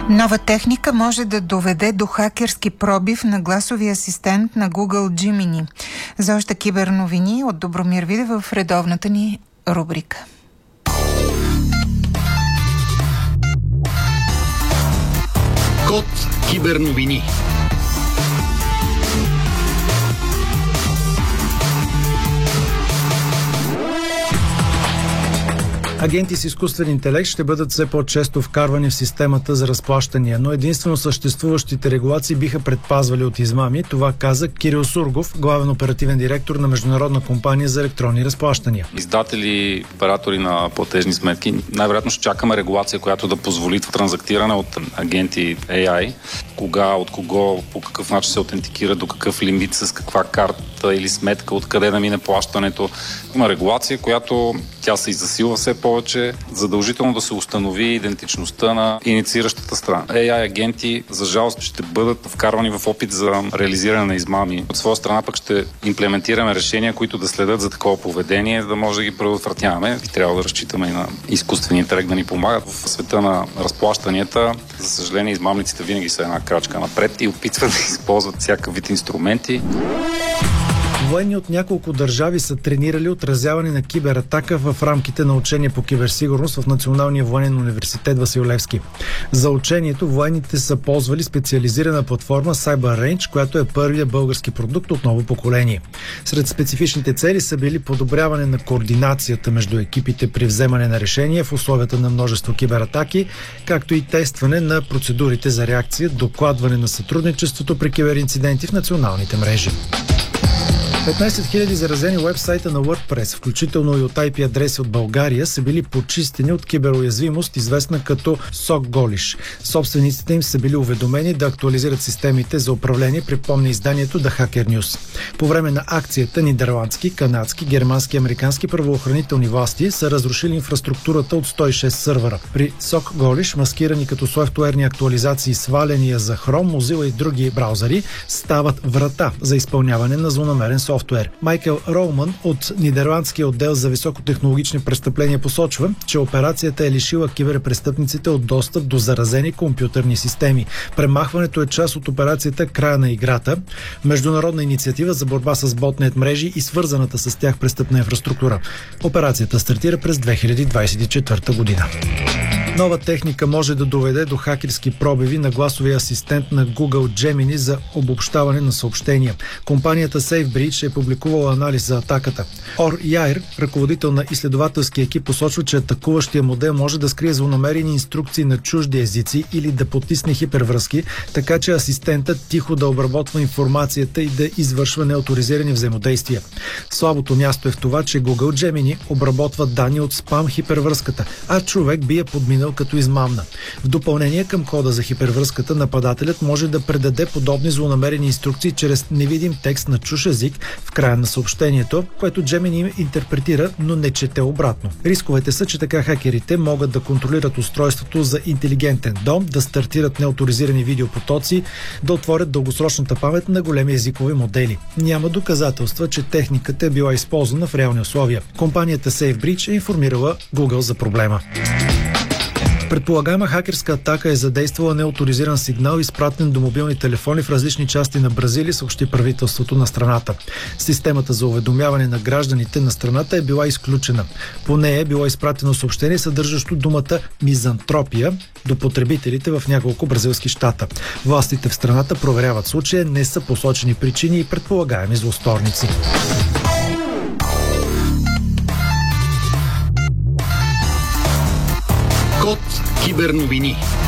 Нова техника може да доведе до хакерски пробив на гласовия асистент на Google Gemini. За още киберновини от Добромир Видев в редовната ни рубрика. Код киберновини. Агенти с изкуствен интелект ще бъдат все по-често вкарвани в системата за разплащания, но единствено съществуващите регулации биха предпазвали от измами. Това каза Кирил Сургов, главен оперативен директор на Международна компания за електронни разплащания. Издатели, оператори на платежни сметки, най-вероятно ще чакаме регулация, която да позволи транзактиране от агенти AI. Кога, от кого, по какъв начин се аутентикира, до какъв лимит, с каква карта или сметка, откъде да мине плащането. Има регулация, която тя се засилва все повече, задължително да се установи идентичността на иницииращата страна. AI агенти, за жалост, ще бъдат вкарвани в опит за реализиране на измами. От своя страна пък ще имплементираме решения, които да следят за такова поведение, за да може да ги предотвратяваме. И трябва да разчитаме и на изкуствения интелект да ни помагат. В света на разплащанията, за съжаление, измамниците винаги са една крачка напред и опитват да използват всякакъв вид инструменти. Военни от няколко държави са тренирали отразяване на кибератака в рамките на учение по киберсигурност в Националния военен университет Васил Левски. За учението военните са ползвали специализирана платформа CyberRange, която е първият български продукт от ново поколение. Сред специфичните цели са били подобряване на координацията между екипите при вземане на решения в условията на множество кибератаки, както и тестване на процедурите за реакция, докладване на сътрудничеството при киберинциденти в националните мрежи. 15 000 заразени уебсайта на WordPress, включително и от IP адреси от България, са били почистени от киберуязвимост, известна като SOC-Golиш. Собствениците им са били уведомени да актуализират системите за управление, припомня изданието The Hacker News. По време на акцията нидерландски, канадски, германски и американски правоохранителни власти са разрушили инфраструктурата от 106 сървъра. При SOC-Golиш, маскирани като софтуерни актуализации, сваления за Chrome, Mozilla и други браузъри, стават врата за изпълняване на злонамерен софтуер. Майкъл Роуман от Нидерландския отдел за високотехнологични престъпления посочва, че операцията е лишила киберпрестъпниците от достъп до заразени компютърни системи. Премахването е част от операцията Края на играта, международна инициатива за борба с ботнет мрежи и свързаната с тях престъпна инфраструктура. Операцията стартира през 2024 година. Нова техника може да доведе до хакерски пробиви на гласовия асистент на Google Gemini за обобщаване на съобщения. Компанията SafeBridge е публикувала анализ за атаката. Ор Яйр, ръководител на изследователски екип, посочва, че атакуващия модел може да скрие злонамерени инструкции на чужди езици или да потисне хипервръзки, така че асистентът тихо да обработва информацията и да извършва неоторизирани взаимодействия. Слабото място е в това, че Google Gemini обработва данни от спам хипервръзката, а човек би я подминал като измамна. В допълнение към кода за хипервръзката, нападателят може да предаде подобни злонамерени инструкции чрез невидим текст на чужд език в края на съобщението, което Gemini интерпретира, но не чете обратно. Рисковете са, че така хакерите могат да контролират устройството за интелигентен дом, да стартират неоторизирани видеопотоци, да отворят дългосрочната памет на големи езикови модели. Няма доказателства, че техниката е била използвана в реални условия. Компанията SafeBridge е информирала Google за проблема. Предполагаема хакерска атака е задействала неоторизиран сигнал, изпратен до мобилни телефони в различни части на Бразилия, съобщи правителството на страната. Системата за уведомяване на гражданите на страната е била изключена. По нея е било изпратено съобщение, съдържащо думата мизантропия до потребителите в няколко бразилски щата. Властите в страната проверяват случая, не са посочени причини и предполагаеми злосторници. Код киберновини.